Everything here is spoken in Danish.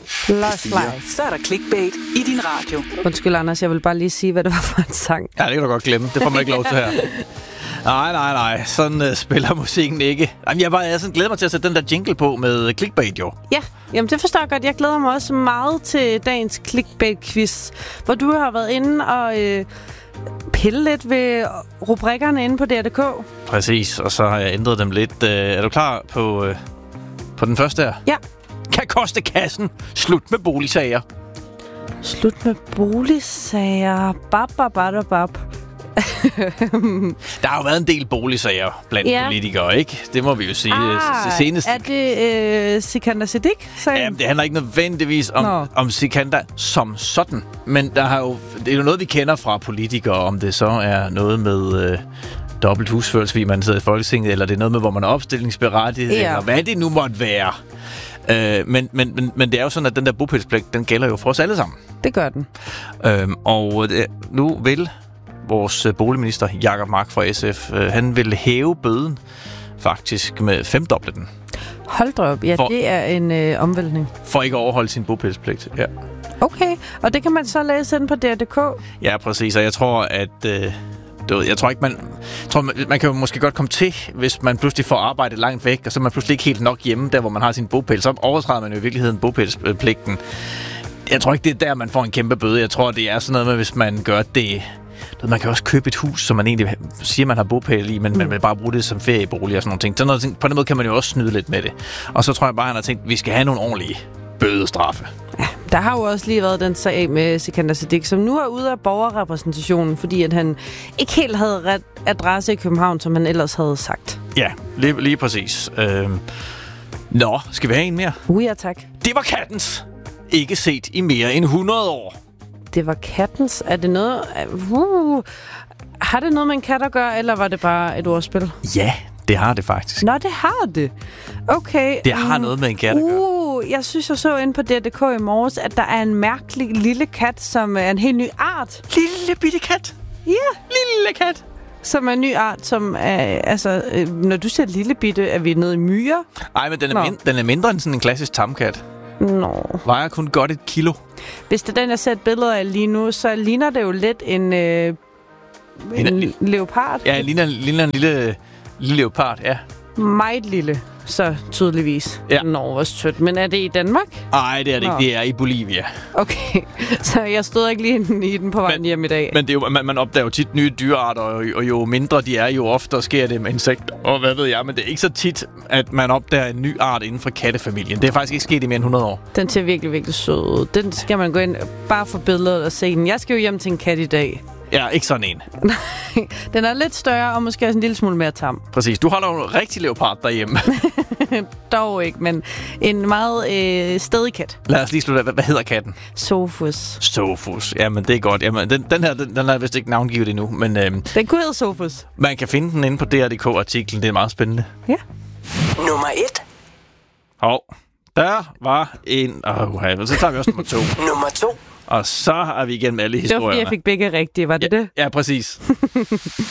Lost Life. Så er der clickbait i din radio. Undskyld, Anders, jeg vil bare lige sige, hvad det var for en sang. Ja, det kan du godt glemme. Det får man ikke lov til her. Nej. Sådan spiller musikken ikke. Jamen, jeg glæder mig til at sætte den der jingle på med clickbait, jo. Ja, jamen det forstår jeg godt. Jeg glæder mig også meget til dagens clickbait-quiz, hvor du har været inde og pille lidt ved rubrikkerne inde på DR.dk. Præcis, og så har jeg ændret dem lidt. Er du klar på den første her? Ja. Kan koste kassen. Slut med boligsager. Slut med boligsager. Bab. Der har jo været en del boligsager blandt politikere, ikke? Det må vi jo sige. Senest. Er det Sikander Siddiq-sagen? Jamen, det handler ikke nødvendigvis om Sikander som sådan. Men det er jo noget, vi kender fra politikere, om det så er noget med dobbelt husførelse, fordi man sidder i Folketinget, eller det er noget med, hvor man er opstillingsberettiget, eller hvad det nu måtte være. Men det er jo sådan, at den der bopælspligt, den gælder jo for os alle sammen. Det gør den. Nu vil vores boligminister, Jacob Mark fra SF, han vil hæve bøden faktisk med 5-doble den. Hold da op. Ja, det er en omvæltning. For ikke at overholde sin bopælspligt, ja. Okay, og det kan man så læse ind på DR.dk? Ja, præcis. Og jeg tror, at man kan jo måske godt komme til, hvis man pludselig får arbejde langt væk, og så er man pludselig ikke helt nok hjemme, der hvor man har sin bopæl. Så overtræder man jo i virkeligheden bopælspligten. Jeg tror ikke, det er der, man får en kæmpe bøde. Jeg tror, det er sådan noget med, hvis man gør det. Man kan også købe et hus, som man egentlig siger, man har bopæl i, men man vil bare bruge det som feriebolig og sådan nogle ting. På den måde kan man jo også snyde lidt med det. Og så tror jeg bare, han har tænkt, at vi skal have nogle ordentlige bødestraffe. Ja, der har jo også lige været den sag med Sikander Siddiq, som nu er ude af borgerrepræsentationen, fordi at han ikke helt havde ret adresse i København, som han ellers havde sagt. Ja, lige præcis. Skal vi have en mere? Ja, tak. Det var kattens. Ikke set i mere end 100 år. Det var kattens. Er det noget... Har det noget med en kat at gøre, eller var det bare et ordspil? Ja, det har det faktisk. Nå, det har det. Okay. Det har noget med en kat at gøre. Jeg synes, jeg så inde på DR.dk i morges, at der er en mærkelig lille kat, som er en helt ny art. Lille bitte kat? Ja. Lille kat. Som er en ny art, som er... når du siger lille bitte, er vi nede i myrer? Nej, men den er mindre end sådan en klassisk tamkat. Nå. Vejer kun godt 1 kilo. Hvis det er den, jeg ser et billede af lige nu, så ligner det jo lidt en leopard. Ja, ligner en lille leopard, ja. Meget lille, så tydeligvis. Ja. Nå, hvor sødt. Men er det i Danmark? Nej, det er det ikke. Det er i Bolivia. Okay, så jeg stod ikke lige i den på vejen hjem i dag. Men det er jo, man opdager jo tit nye dyrearter, og jo mindre de er, jo oftere sker det med insekter. Og hvad ved jeg, men det er ikke så tit, at man opdager en ny art inden for kattefamilien. Det er faktisk ikke sket i mere end 100 år. Den ser virkelig, virkelig sød ud. Den skal man gå ind bare for billedet og se den. Jeg skal jo hjem til en kat i dag. Ja, ikke sådan en. Den er lidt større og måske også en lille smule mere tam. Præcis. Du holder jo en rigtig leopard derhjemme. Dog ikke, men en meget stedig kat. Lad os lige slutte. Hvad hedder katten? Sofus. Jamen, det er godt. Jamen, den er vist ikke navngivet endnu, men... den kunne hedde Sofus. Man kan finde den inde på DR.dk-artiklen. Det er meget spændende. Ja. Nummer 1. Der var en... så tager vi også nummer 2. Nummer 2. Og så er vi igennem alle historierne. Det var fordi, jeg fik begge rigtige, var det det? Ja, præcis.